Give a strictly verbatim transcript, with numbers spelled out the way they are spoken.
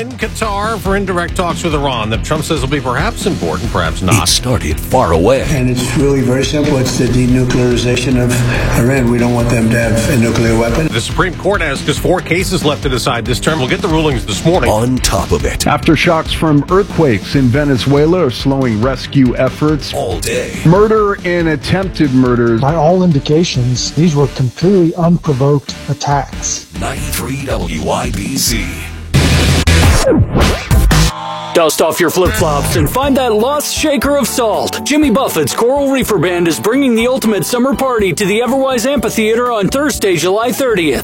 in Qatar for indirect talks with Iran that Trump says will be perhaps important, perhaps not. It started far away. And it's really very simple. It's the denuclearization of Iran. We don't want them to have a nuclear weapon. The Supreme Court has just four cases left to decide this term. We'll get the rulings this morning. On top of it. Aftershocks from earthquakes in Venezuela are slowing rescue efforts. All day. Murder and attempted murders. By all indications, these were completely unprovoked attacks. ninety-three W I B C. Dust off your flip-flops and find that lost shaker of salt. Jimmy Buffett's Coral Reefer Band is bringing the ultimate summer party to the Everwise Amphitheater on Thursday, July thirtieth.